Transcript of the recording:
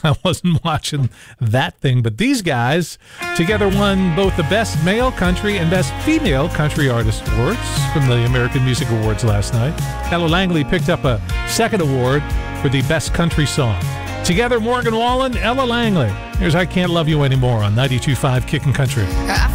I wasn't watching that thing. But these guys together won both the Best Male Country and Best Female Country Artist Awards from the American Music Awards last night. Ella Langley picked up a second award for the Best Country Song. Together, Morgan Wallen, Ella Langley. Here's I Can't Love You Anymore on 92.5 Kickin' Country.